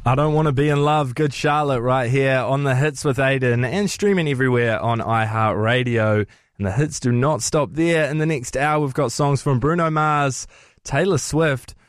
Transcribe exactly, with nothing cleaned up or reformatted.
I Don't Want to Be in Love, Good Charlotte, right here on The Hits with Aiden and streaming everywhere on iHeartRadio. And the hits do not stop there. In the next hour, we've got songs from Bruno Mars, Taylor Swift,